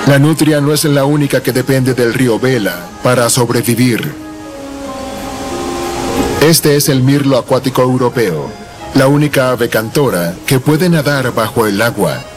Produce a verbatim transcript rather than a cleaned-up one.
La nutria no es la única que depende del río Vela para sobrevivir. Este es el mirlo acuático europeo, la única ave cantora que puede nadar bajo el agua.